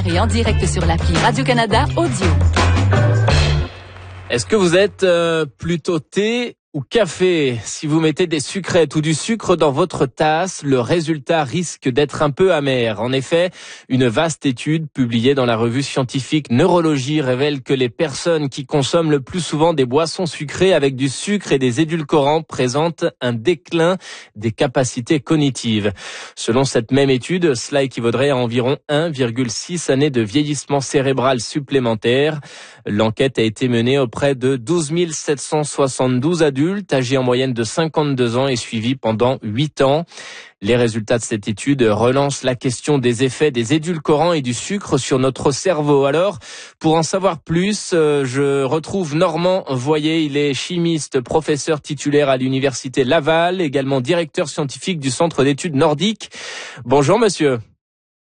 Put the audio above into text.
linéaire et en direct sur l'appli Radio-Canada Audio. Est-ce que vous êtes plutôt thé ou café? Si vous mettez des sucrètes ou du sucre dans votre tasse, le résultat risque d'être un peu amer. En effet, une vaste étude publiée dans la revue scientifique Neurologie révèle que les personnes qui consomment le plus souvent des boissons sucrées avec du sucre et des édulcorants présentent un déclin des capacités cognitives. Selon cette même étude, cela équivaudrait à environ 1,6 années de vieillissement cérébral supplémentaire. L'enquête a été menée auprès de 12 772 adultes âgés en moyenne de 52 ans et suivis pendant 8 ans. Les résultats de cette étude relancent la question des effets des édulcorants et du sucre sur notre cerveau. Alors, pour en savoir plus, je retrouve Normand Voyer. Il est chimiste, professeur titulaire à l'université Laval, également directeur scientifique du Centre d'études nordiques. Bonjour monsieur.